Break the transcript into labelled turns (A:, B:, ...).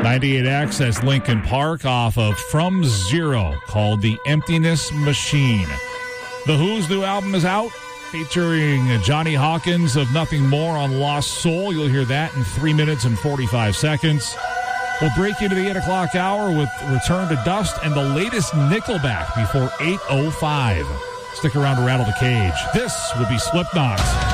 A: 98X as Linkin Park off of From Zero, called The Emptiness Machine. The Who's new album is out, featuring Johnny Hawkins of Nothing More on Lost Soul. You'll hear that in 3 minutes and 45 seconds. We'll break into the 8 o'clock hour with Return to Dust and the latest Nickelback before 8:05. Stick around to rattle the cage. This will be Slipknot.